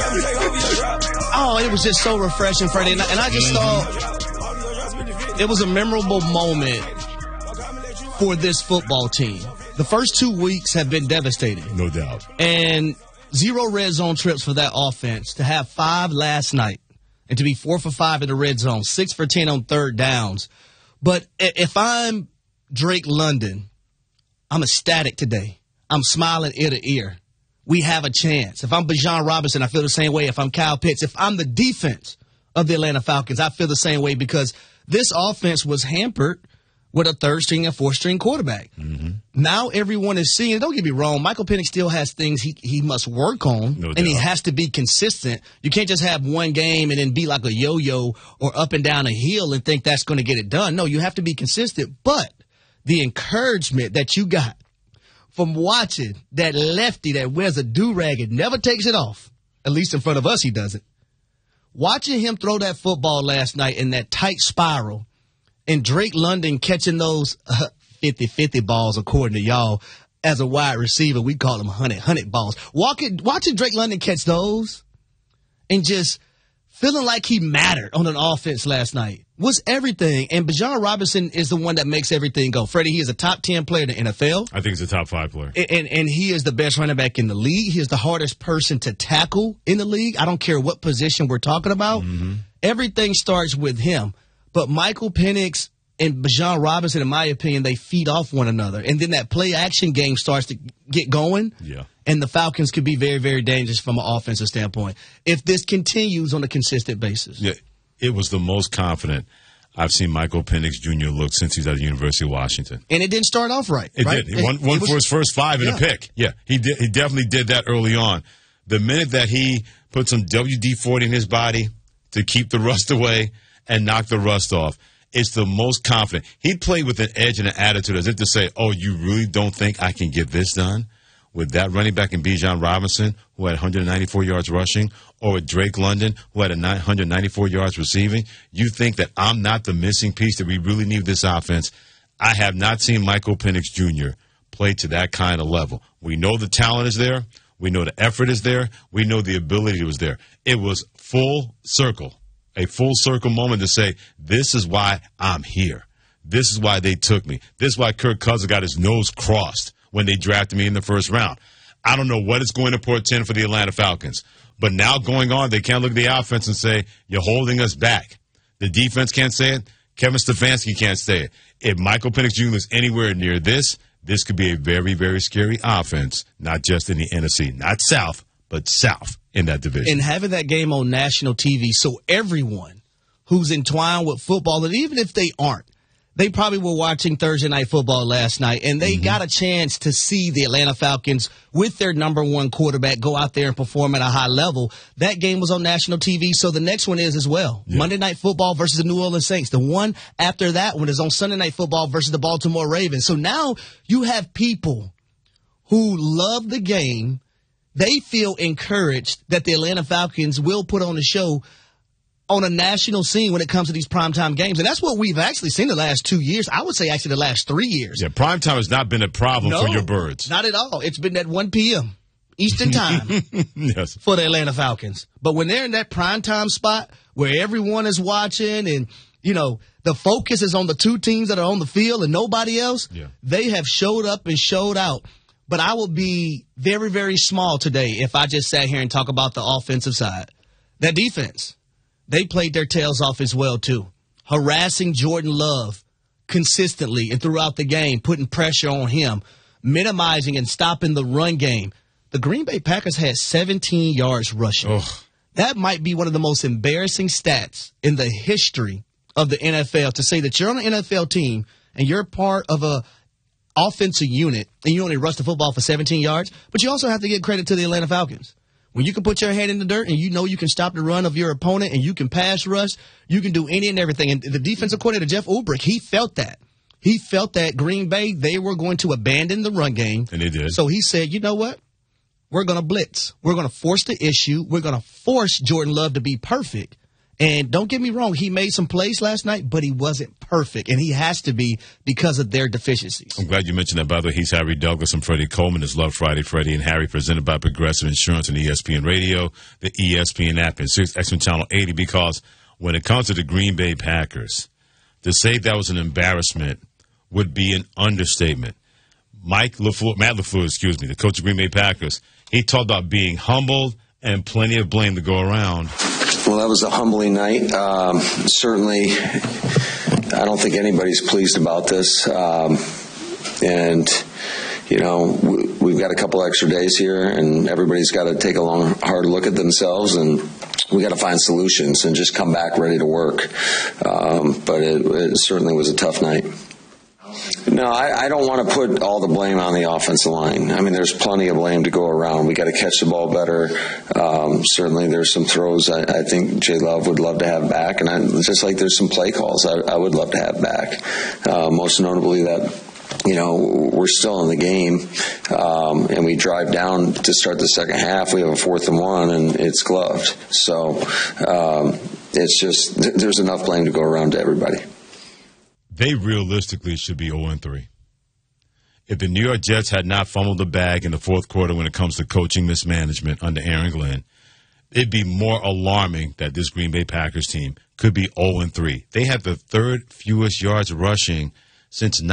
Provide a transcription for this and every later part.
Oh, it was just so refreshing, Freddie. And I just thought it was a memorable moment for this football team. The first 2 weeks have been devastating. No doubt. And 0 red zone trips for that offense. To have 5 last night and to be 4 for 5 in the red zone, 6 for 10 on third downs. But if I'm Drake London, I'm ecstatic today. I'm smiling ear to ear. We have a chance. If I'm Bijan Robinson, I feel the same way. If I'm Kyle Pitts, if I'm the defense of the Atlanta Falcons, I feel the same way because this offense was hampered with a third-string and fourth-string quarterback. Mm-hmm. Now everyone is seeing, don't get me wrong, Michael Penix still has things he must work on, and he has to be consistent. You can't just have one game and then be like a yo-yo or up and down a hill and think that's going to get it done. No, you have to be consistent. But the encouragement that you got from watching that lefty that wears a do-rag and never takes it off, at least in front of us he doesn't, watching him throw that football last night in that tight spiral, and Drake London catching those 50-50 balls, according to y'all, as a wide receiver, we call them 100 balls. Watching Drake London catch those and just feeling like he mattered on an offense last night was everything. And Bijan Robinson is the one that makes everything go. Freddie, he is a top 10 player in the NFL. I think he's a top 5 player. And he is the best running back in the league. He is the hardest person to tackle in the league. I don't care what position we're talking about. Mm-hmm. Everything starts with him. But Michael Penix and Bijan Robinson, in my opinion, they feed off one another. And then that play-action game starts to get going. Yeah. And the Falcons could be very, very dangerous from an offensive standpoint if this continues on a consistent basis. Yeah, it was the most confident I've seen Michael Penix Jr. look since he's at the University of Washington. And it didn't start off right. It did. He won for his first 5 in a pick. Yeah, he did. He definitely did that early on. The minute that he put some WD-40 in his body to keep the rust away and knock the rust off, it's the most confident. He played with an edge and an attitude as if to say, oh, you really don't think I can get this done? With that running back in Bijan Robinson, who had 194 yards rushing, or with Drake London, who had 194 yards receiving, you think that I'm not the missing piece that we really need this offense? I have not seen Michael Penix Jr. play to that kind of level. We know the talent is there. We know the effort is there. We know the ability was there. It was full circle, a full circle moment to say, this is why I'm here. This is why they took me. This is why Kirk Cousins got his nose crossed when they drafted me in the first round. I don't know what it's going to portend for the Atlanta Falcons. But now going on, they can't look at the offense and say, you're holding us back. The defense can't say it. Kevin Stefanski can't say it. If Michael Penix Jr. is anywhere near this could be a very, very scary offense, not just in the NFC, not South, but South in that division. And having that game on national TV, so everyone who's entwined with football, and even if they aren't, they probably were watching Thursday Night Football last night, and they got a chance to see the Atlanta Falcons with their number one quarterback go out there and perform at a high level. That game was on national TV, so the next one is as well. Yeah. Monday Night Football versus the New Orleans Saints. The one after that one is on Sunday Night Football versus the Baltimore Ravens. So now you have people who love the game. They feel encouraged that the Atlanta Falcons will put on a show on a national scene when it comes to these primetime games. And that's what we've actually seen the last 2 years. I would say actually the last 3 years. Yeah, primetime has not been a problem for your birds. Not at all. It's been at 1 p.m. Eastern time yes. for the Atlanta Falcons. But when they're in that primetime spot where everyone is watching and, you know, the focus is on the two teams that are on the field and nobody else, they have showed up and showed out. But I will be very, very small today if I just sat here and talk about the offensive side. That defense. They played their tails off as well, too. Harassing Jordan Love consistently and throughout the game, putting pressure on him, minimizing and stopping the run game. The Green Bay Packers had 17 yards rushing. Ugh. That might be one of the most embarrassing stats in the history of the NFL, to say that you're on an NFL team and you're part of a offensive unit and you only rush the football for 17 yards, but you also have to give credit to the Atlanta Falcons. When you can put your hand in the dirt and you know you can stop the run of your opponent and you can pass rush, you can do any and everything. And the defensive coordinator, Jeff Ulbrich, he felt that. He felt that Green Bay, they were going to abandon the run game. And they did. So he said, you know what? We're going to blitz. We're going to force the issue. We're going to force Jordan Love to be perfect. And don't get me wrong, he made some plays last night, but he wasn't perfect, and he has to be because of their deficiencies. I'm glad you mentioned that, by the way. He's Harry Douglas and Freddie Coleman. It's Love Friday, Freddie and Harry, presented by Progressive Insurance and ESPN Radio, the ESPN app, and XM Channel 80, because when it comes to the Green Bay Packers, to say that was an embarrassment would be an understatement. Matt LaFleur, the coach of Green Bay Packers, he talked about being humbled and plenty of blame to go around. Well, that was a humbling night. Certainly, I don't think anybody's pleased about this. And, you know, we've got a couple extra days here, and everybody's got to take a long, hard look at themselves, and we got to find solutions and just come back ready to work. But it certainly was a tough night. No, I don't want to put all the blame on the offensive line. I mean, there's plenty of blame to go around. We got to catch the ball better. Certainly, there's some throws I think J. Love would love to have back, and just like there's some play calls I would love to have back. Most notably that, you know, we're still in the game, and we drive down to start the second half. We have a 4th and 1, and it's gloved. So it's just there's enough blame to go around to everybody. They realistically should be 0-3. If the New York Jets had not fumbled the bag in the fourth quarter when it comes to coaching mismanagement under Aaron Glenn, it'd be more alarming that this Green Bay Packers team could be 0-3. They have the 3rd fewest yards rushing since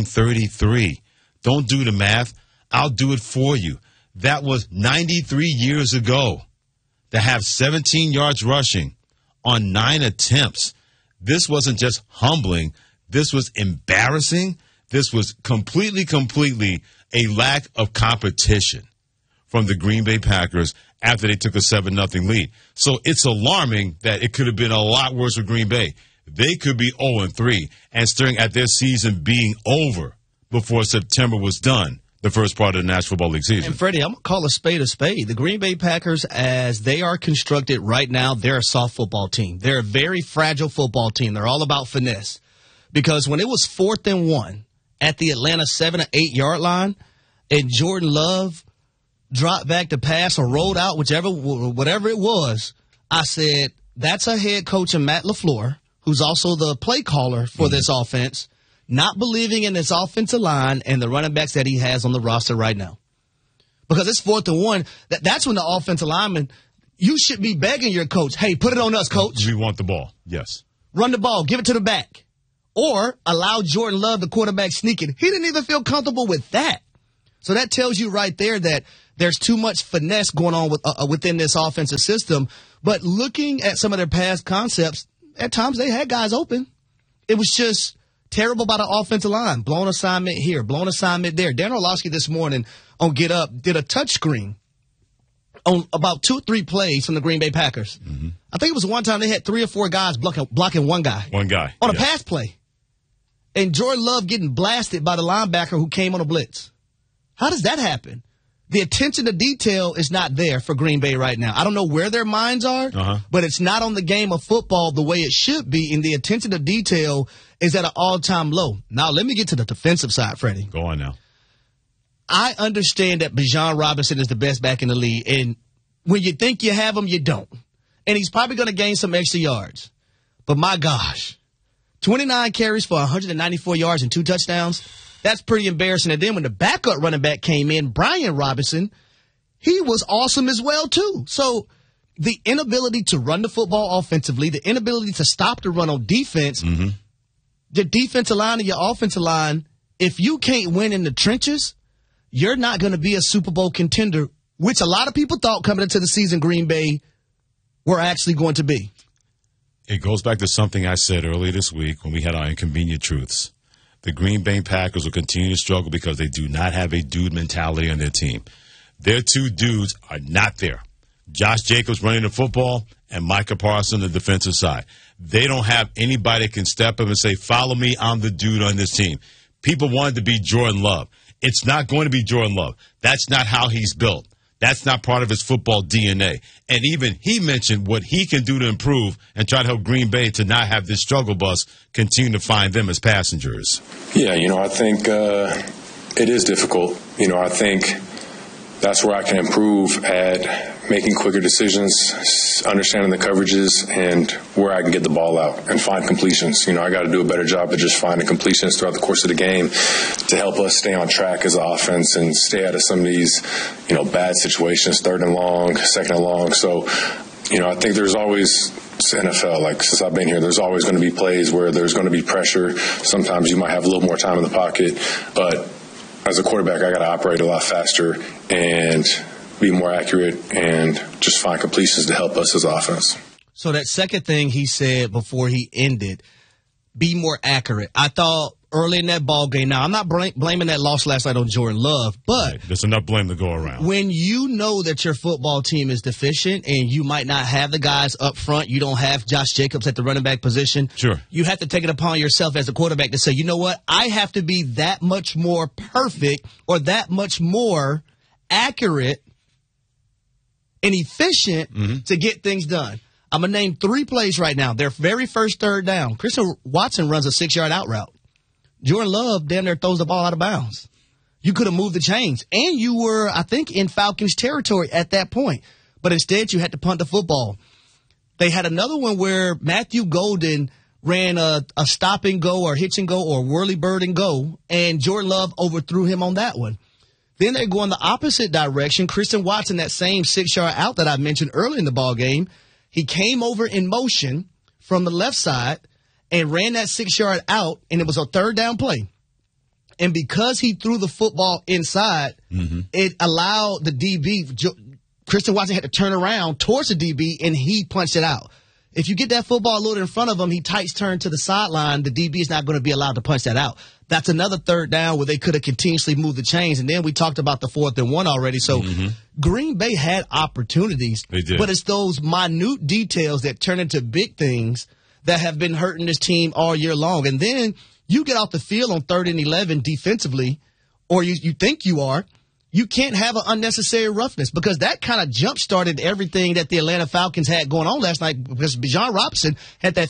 1933. Don't do the math. I'll do it for you. That was 93 years ago to have 17 yards rushing on 9 attempts. This wasn't just humbling. This was embarrassing. This was completely a lack of competition from the Green Bay Packers after they took a 7-0 lead. So it's alarming that it could have been a lot worse for Green Bay. They could be 0-3 and staring at their season being over before September was done, the first part of the National Football League season. And, Freddie, I'm going to call a spade a spade. The Green Bay Packers, as they are constructed right now, they're a soft football team. They're a very fragile football team. They're all about finesse. Because when it was 4th and 1 at the Atlanta 7 or 8 yard line, and Jordan Love dropped back to pass or rolled out, whatever it was, I said, that's a head coach in Matt LaFleur, who's also the play caller for this offense, not believing in his offensive line and the running backs that he has on the roster right now. Because it's 4th and 1. That's when the offensive lineman, you should be begging your coach, hey, put it on us, coach. We want the ball. Yes. Run the ball. Give it to the back. Or allow Jordan Love, the quarterback, sneaking. He didn't even feel comfortable with that. So that tells you right there that there's too much finesse going on within this offensive system. But looking at some of their past concepts, at times they had guys open. It was just terrible by the offensive line. Blown assignment here, blown assignment there. Dan Orlovsky this morning on Get Up did a touch screen on about 2 or 3 plays from the Green Bay Packers. Mm-hmm. I think it was one time they had 3 or 4 guys blocking one guy. One guy. On a pass play. And Jordan Love getting blasted by the linebacker who came on a blitz. How does that happen? The attention to detail is not there for Green Bay right now. I don't know where their minds are, but it's not on the game of football the way it should be, and the attention to detail is at an all-time low. Now, let me get to the defensive side, Freddie. Go on now. I understand that Bijan Robinson is the best back in the league, and when you think you have him, you don't. And he's probably going to gain some extra yards. But my gosh. 29 carries for 194 yards and 2 touchdowns. That's pretty embarrassing. And then when the backup running back came in, Brian Robinson, he was awesome as well, too. So the inability to run the football offensively, the inability to stop the run on defense, the defensive line and your offensive line, if you can't win in the trenches, you're not going to be a Super Bowl contender, which a lot of people thought coming into the season Green Bay were actually going to be. It goes back to something I said earlier this week when we had our Inconvenient Truths. The Green Bay Packers will continue to struggle because they do not have a dude mentality on their team. Their 2 dudes are not there. Josh Jacobs running the football and Micah Parsons on the defensive side. They don't have anybody that can step up and say, follow me, I'm the dude on this team. People wanted to be Jordan Love. It's not going to be Jordan Love. That's not how he's built. That's not part of his football DNA. And even he mentioned what he can do to improve and try to help Green Bay to not have this struggle bus continue to find them as passengers. Yeah, I think it is difficult. I think that's where I can improve at making quicker decisions, understanding the coverages, and where I can get the ball out and find completions. I got to do a better job of just finding completions throughout the course of the game to help us stay on track as an offense and stay out of some of these, bad situations, 3rd and long, 2nd and long. So, I think there's always NFL, since I've been here, there's always going to be plays where there's going to be pressure. Sometimes you might have a little more time in the pocket, but as a quarterback, I got to operate a lot faster and be more accurate and just find completions to help us as offense. So that second thing he said before he ended, be more accurate. I thought early in that ball game, now I'm not blaming that loss last night on Jordan Love, but right. There's enough blame to go around. When you know that your football team is deficient and you might not have the guys up front, you don't have Josh Jacobs at the running back position, sure, you have to take it upon yourself as a quarterback to say, you know what, I have to be that much more perfect or that much more accurate and efficient to get things done. I'm going to name 3 plays right now. Their very first 3rd down. Christian Watson runs a 6-yard out route. Jordan Love damn near throws the ball out of bounds. You could have moved the chains. And you were, I think, in Falcons territory at that point. But instead, you had to punt the football. They had another one where Matthew Golden ran a stop and go or hitch and go or whirly bird and go, and Jordan Love overthrew him on that one. Then they go in the opposite direction. Christian Watson, that same 6-yard out that I mentioned early in the ball game, he came over in motion from the left side and ran that 6-yard out, and it was a 3rd down play. And because he threw the football inside, it allowed the DB, Christian Watson had to turn around towards the DB, and he punched it out. If you get that football a little in front of him, he tights turn to the sideline, the DB is not going to be allowed to punch that out. That's another 3rd down where they could have continuously moved the chains. And then we talked about the 4th and 1 already. So Green Bay had opportunities. They did. But it's those minute details that turn into big things that have been hurting this team all year long. And then you get off the field on 3rd and 11 defensively, or you think you are. You can't have an unnecessary roughness because that kind of jump-started everything that the Atlanta Falcons had going on last night because Bijan Robinson had that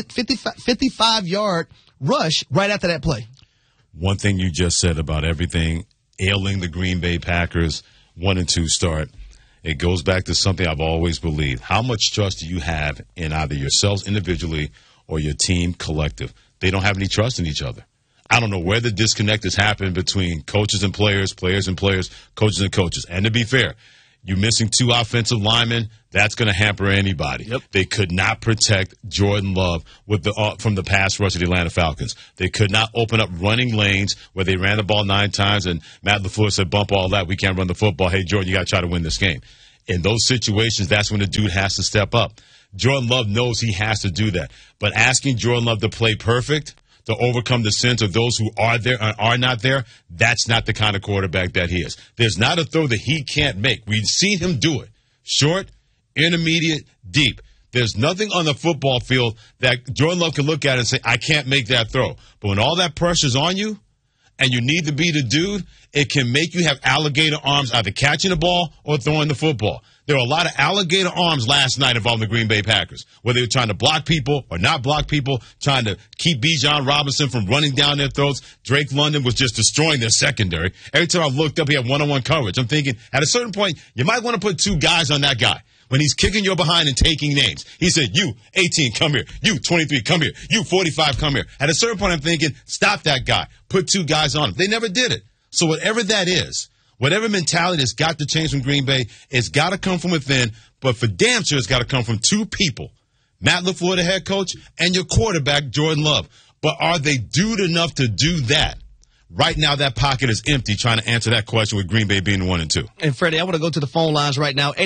55-yard rush right after that play. One thing you just said about everything ailing the Green Bay Packers 1 and 2 start, it goes back to something I've always believed. How much trust do you have in either yourselves individually or your team collective? They don't have any trust in each other. I don't know where the disconnect has happened between coaches and players, players and players, coaches and coaches. And to be fair, you're missing 2 offensive linemen. That's going to hamper anybody. Yep. They could not protect Jordan Love from the pass rush of the Atlanta Falcons. They could not open up running lanes where they ran the ball 9 times and Matt LaFleur said, bump all that. We can't run the football. Hey, Jordan, you got to try to win this game. In those situations, that's when the dude has to step up. Jordan Love knows he has to do that. But asking Jordan Love to play perfect, to overcome the sins of those who are there and are not there, that's not the kind of quarterback that he is. There's not a throw that he can't make. We've seen him do it. Short, intermediate, deep. There's nothing on the football field that Jordan Love can look at and say, I can't make that throw. But when all that pressure's on you and you need to be the dude, it can make you have alligator arms either catching the ball or throwing the football. There were a lot of alligator arms last night involving the Green Bay Packers, where they were trying to block people or not block people, trying to keep Bijan Robinson from running down their throats. Drake London was just destroying their secondary. Every time I looked up, he had one-on-one coverage. I'm thinking, at a certain point, you might want to put 2 guys on that guy. When he's kicking your behind and taking names. He said, you, 18, come here. You, 23, come here. You, 45, come here. At a certain point, I'm thinking, stop that guy. Put 2 guys on him. They never did it. So whatever that is, whatever mentality has got to change from Green Bay, it's got to come from within, but for damn sure it's got to come from 2 people. Matt LaFleur, the head coach, and your quarterback, Jordan Love. But are they dude enough to do that? Right now, that pocket is empty trying to answer that question with Green Bay being 1 and 2. And, Freddie, I want to go to the phone lines right now,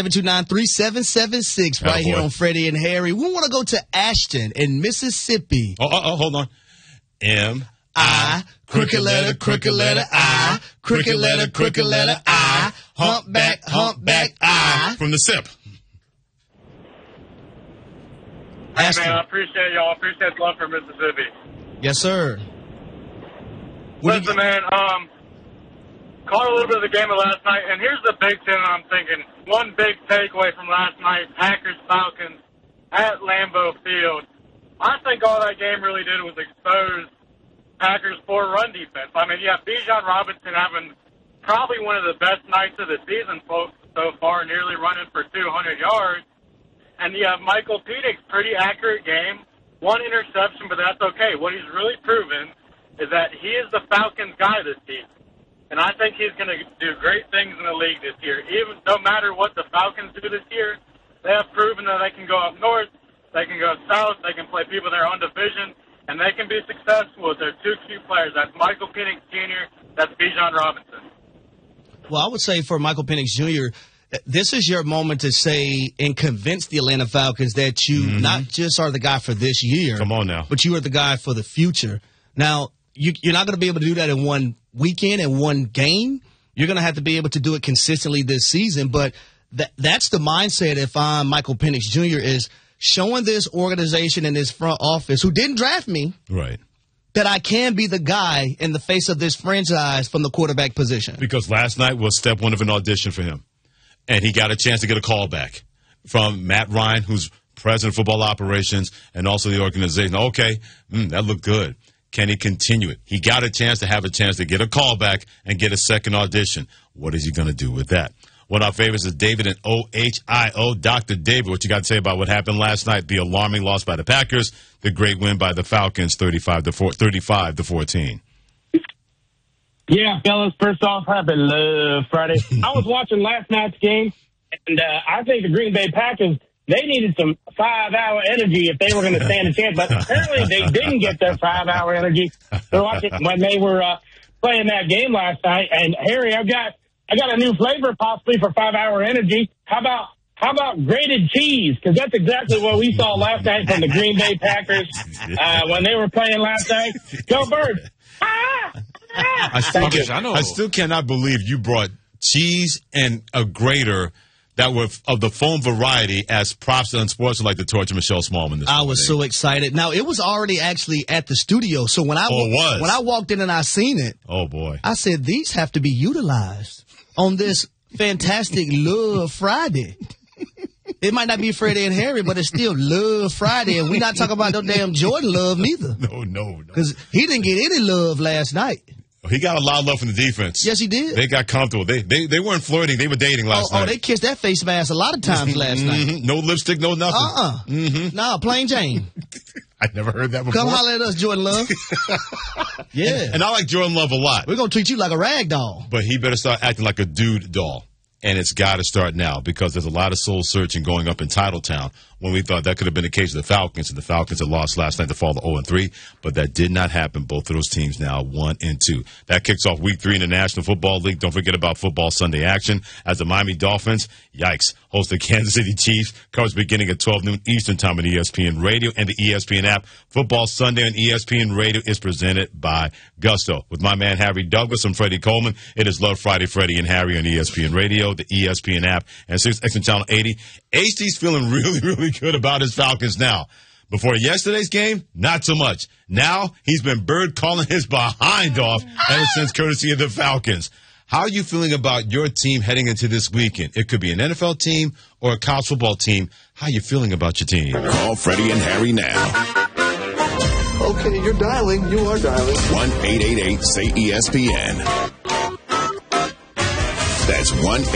888-729-3776, right here on Freddie and Harry. We want to go to Ashton in Mississippi. Hold on. I, crooked letter, I, crooked letter, I, humpback, I. From the SIP. Hey, man, I appreciate y'all. I appreciate the love for Mississippi. Yes, sir. Listen, man, caught a little bit of the game of last night, and here's the big thing I'm thinking. One big takeaway from last night, Packers-Falcons at Lambeau Field. I think all that game really did was expose Packers' poor run defense. I mean, you have Bijan Robinson having probably one of the best nights of the season, folks. so far, nearly running for 200 yards. And you have Michael Penix, pretty accurate game, 1 interception, but that's okay. What he's really proven is that he is the Falcons guy this season. And I think he's going to do great things in the league this year. Even no matter what the Falcons do this year, they have proven that they can go up north, they can go south, they can play people in their own division, and they can be successful with their 2 key players. That's Michael Penix Jr., that's Bijan Robinson. Well, I would say for Michael Penix Jr., this is your moment to say and convince the Atlanta Falcons that you not just are the guy for this year. Come on now. But you are the guy for the future. Now, you're not going to be able to do that in one weekend and one game. You're going to have to be able to do it consistently this season. But that's the mindset if I'm Michael Penix Jr. is showing this organization and this front office who didn't draft me. Right. That I can be the guy in the face of this franchise from the quarterback position. Because last night was step 1 of an audition for him. And he got a chance to get a call back from Matt Ryan, who's president of football operations, and also the organization. Okay, that looked good. Can he continue it? He got a chance to get a call back and get a second audition. What is he going to do with that? One of our favorites is David in Ohio. Dr. David, what you got to say about what happened last night? The alarming loss by the Packers, the great win by the Falcons, 35-14. Yeah, fellas, first off, happy Love Friday. I was watching last night's game, and I think the Green Bay Packers, they needed some 5-hour energy if they were going to stand a chance, but apparently they didn't get their 5-hour energy when they were playing that game last night. And, Harry, I got a new flavor possibly for 5-hour energy. How about grated cheese? Because that's exactly what we saw last night from the Green Bay Packers when they were playing last night. Go Birds! I still cannot believe you brought cheese and a grater that were of the foam variety as props to Unsportsmanlike like to torture Michelle Smallman. I was so excited. Now, it was already actually at the studio. So when I walked in and I seen it, oh boy, I said, these have to be utilized on this fantastic Love Friday. It might not be Freddie and Harry, but it's still Love Friday, and we're not talking about no damn Jordan Love neither. No. Because he didn't get any love last night. He got a lot of love from the defense. Yes, he did. They got comfortable. They weren't flirting. They were dating last night. Oh, they kissed that face mask a lot of times last night. No lipstick, no nothing. No, plain Jane. I never heard that before. Come holler at us, Jordan Love. Yeah. And I like Jordan Love a lot. We're going to treat you like a rag doll. But he better start acting like a dude doll. And it's got to start now because there's a lot of soul searching going up in Titletown when we thought that could have been the case of the Falcons. And the Falcons had lost last night to fall to 0-3. But that did not happen. Both of those teams now 1-2. That kicks off Week 3 in the National Football League. Don't forget about Football Sunday action as the Miami Dolphins, yikes, host the Kansas City Chiefs. Coverage beginning at 12 noon Eastern Time on ESPN Radio and the ESPN app. Football Sunday on ESPN Radio is presented by Gusto. With my man Harry Douglas and Freddie Coleman, it is Love Friday, Freddie and Harry on ESPN Radio, the ESPN app, and 6X and Channel 80. HD's feeling really, really good about his Falcons now. Before yesterday's game, not so much. Now, he's been bird calling his behind off ever since courtesy of the Falcons. How are you feeling about your team heading into this weekend? It could be an NFL team or a college football team. How are you feeling about your team? Call Freddie and Harry now. Okay, you're dialing. You are dialing. 1-888-SAY-ESPN. That's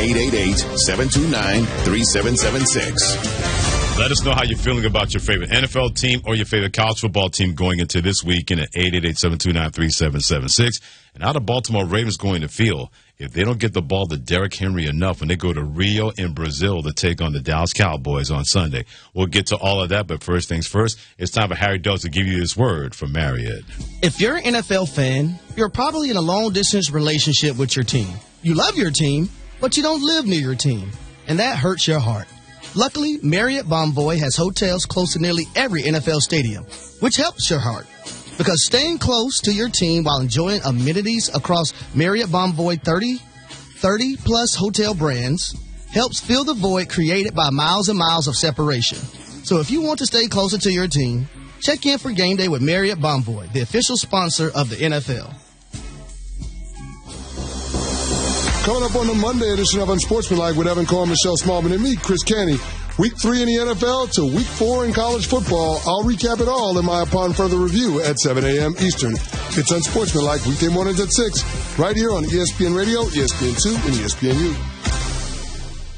1-888-729-3776. Let us know how you're feeling about your favorite NFL team or your favorite college football team going into this weekend at 888-729-3776. And how the Baltimore Ravens going to feel if they don't get the ball to Derrick Henry enough when they go to Rio in Brazil to take on the Dallas Cowboys on Sunday. We'll get to all of that, but first things first, it's time for Harry Douglas to give you this word from Marriott. If you're an NFL fan, you're probably in a long-distance relationship with your team. You love your team, but you don't live near your team, and that hurts your heart. Luckily, Marriott Bonvoy has hotels close to nearly every NFL stadium, which helps your heart. Because staying close to your team while enjoying amenities across Marriott Bonvoy 30-plus hotel brands helps fill the void created by miles and miles of separation. So if you want to stay closer to your team, check in for game day with Marriott Bonvoy, the official sponsor of the NFL. Coming up on the Monday edition of Unsportsmanlike with Evan Cohen, Michelle Smallman, and me, Chris Canty. Week 3 in the NFL to Week 4 in college football. I'll recap it all in my Upon Further Review at 7 a.m. Eastern. It's Unsportsmanlike weekday mornings at 6, right here on ESPN Radio, ESPN2, and ESPNU.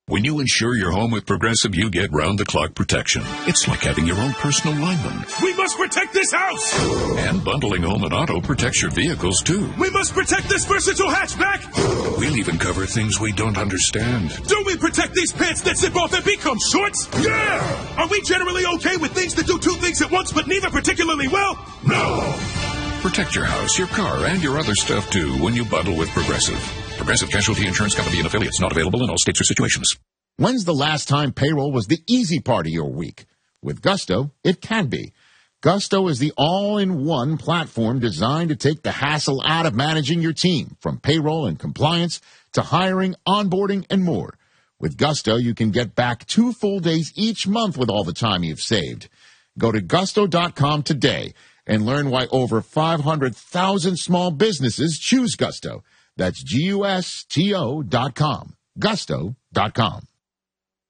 When you insure your home with Progressive, you get round-the-clock protection. It's like having your own personal lineman. We must protect this house! And bundling home and auto protects your vehicles, too. We must protect this versatile hatchback! We'll even cover things we don't understand. Do we protect these pants that zip off and become shorts? Yeah! Are we generally okay with things that do two things at once, but neither particularly well? No! Protect your house, your car, and your other stuff, too, when you bundle with Progressive. Progressive Casualty Insurance Company and affiliates, not available in all states or situations. When's the last time payroll was the easy part of your week? With Gusto, it can be. Gusto is the all-in-one platform designed to take the hassle out of managing your team, from payroll and compliance to hiring, onboarding, and more. With Gusto, you can get back 2 full days each month with all the time you've saved. Go to gusto.com today and learn why over 500,000 small businesses choose Gusto. That's GUSTO.com. Gusto.com.